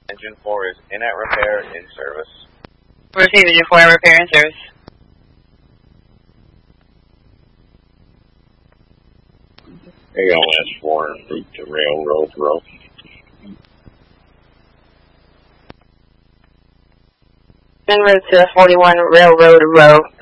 Engine 4 is in at repair, in service. Receive Engine 4 at repair, in service. ALS-4 en route to Railroad Row. En route to 41 Railroad Row.